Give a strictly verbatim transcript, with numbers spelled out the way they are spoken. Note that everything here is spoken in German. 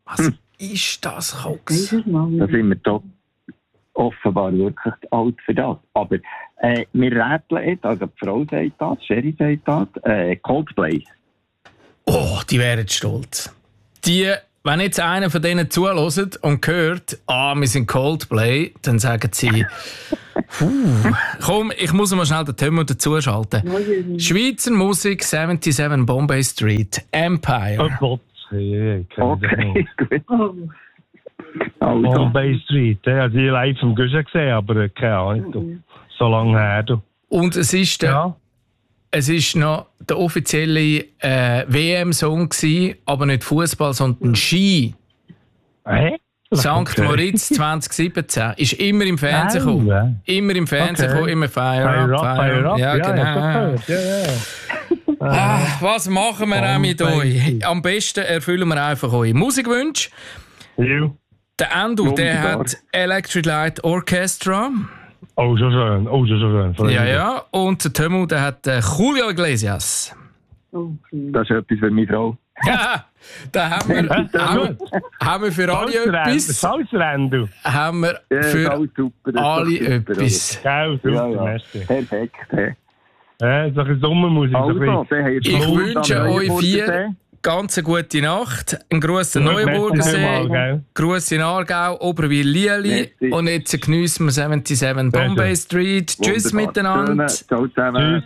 Was ist das, Cox? Da sind wir doch offenbar wirklich alt für das. Aber äh, wir rätseln jetzt, also die Frau sagt das, Sherry sagt das, äh, Coldplay. Oh, die wären stolz. Die, wenn jetzt einer von denen zuhört und hört, ah, wir sind Coldplay, dann sagen sie, puh, komm, ich muss mal schnell den Thema dazuschalten. Schweizer Musik, siebenundsiebzig Bombay Street, Empire. Oh Gott, hey, okay, gut. Also. Bombay Street, ja, die live im Guschen gesehen, aber keine Ahnung, so lange her. Du. Und es ist der, ja. es ist noch der offizielle äh, W M-Song gsi, aber nicht Fußball, sondern Ski. Hä? Sankt Okay. Moritz zwanzig siebzehn ist immer im Fernsehen gekommen. Ja. Immer im Fernsehen Okay. gekommen, immer Fire, Fire up, up, Fire, Fire up. up. Ja, Ja, genau. ja, ja, ja. Ah, was machen wir auch mit euch? Am besten erfüllen wir einfach eure Musikwünsche. Ja. Der Endo, der Wunderbar. hat Electric Light Orchestra. Oh, so schön, oh, so schön. Freunde. Ja, ja. Und der Tömu, der hat äh, Julio Iglesias. Das ist etwas für meine Frau. Ja, da haben wir, haben, haben wir für alle etwas. Salzrändu. Haben wir Ja, für alles super, das ist alle doch super, etwas. Geil, super, Ja, ja. merci. Perfekt. Hey. Ja, so ein Sommermusik. Also, so ein dann haben wir Ich schon wünsche am euch vier Neuenburgersee. ganz eine gute Nacht. Ein Gruß an Ja, Neuenburgersee. merci vielmals, Gruß in Aargau, Oberwil, Lieli. Merci. Und jetzt geniessen wir siebenundsiebzig Bombay Street. Tschüss Wunderbar. miteinander. Ciao zusammen. Tschüss.